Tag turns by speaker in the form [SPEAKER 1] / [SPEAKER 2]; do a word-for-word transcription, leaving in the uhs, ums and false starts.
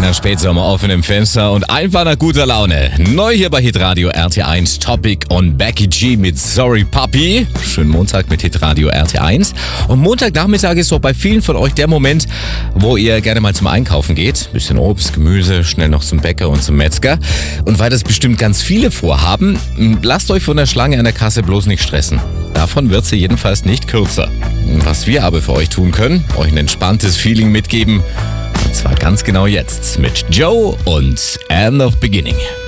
[SPEAKER 1] kleiner Spätsommer offen im Fenster und einfach nach guter Laune. Neu hier bei Hitradio R T eins, Topic und Becky G mit Sorry Puppy. Schönen Montag mit Hitradio R T eins. Und Montagnachmittag ist so bei vielen von euch der Moment, wo ihr gerne mal zum Einkaufen geht. Bisschen Obst, Gemüse, schnell noch zum Bäcker und zum Metzger. Und weil das bestimmt ganz viele vorhaben, lasst euch von der Schlange an der Kasse bloß nicht stressen. Davon wird sie jedenfalls nicht kürzer. Was wir aber für euch tun können, euch ein entspanntes Feeling mitgeben. Und zwar ganz genau jetzt mit Joe und End of Beginning.